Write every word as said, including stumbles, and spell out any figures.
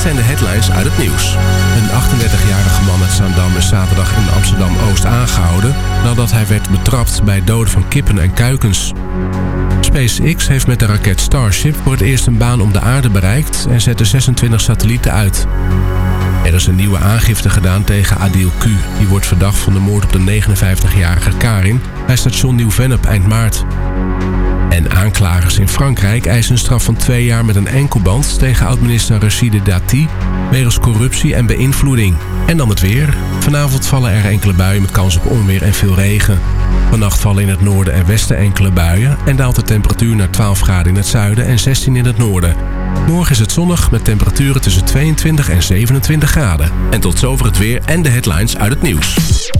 zijn de headlines uit het nieuws. Een achtendertigjarige man uit Zaandam is zaterdag in Amsterdam-Oost aangehouden nadat hij werd betrapt bij het doden van kippen en kuikens. SpaceX heeft met de raket Starship voor het eerst een baan om de aarde bereikt en zette zesentwintig satellieten uit. Er is een nieuwe aangifte gedaan tegen Adil Q. Die wordt verdacht van de moord op de negenenvijftigjarige Karin bij station Nieuw-Vennep eind maart. En aanklagers in Frankrijk eisen een straf van twee jaar met een enkelband tegen oud-minister Rachida Dati wegens corruptie en beïnvloeding. En dan het weer. Vanavond vallen er enkele buien met kans op onweer en veel regen. Vannacht vallen in het noorden en westen enkele buien en daalt de temperatuur naar twaalf graden in het zuiden en zestien in het noorden. Morgen is het zonnig met temperaturen tussen tweeëntwintig en zevenentwintig graden. En tot zover het weer en de headlines uit het nieuws.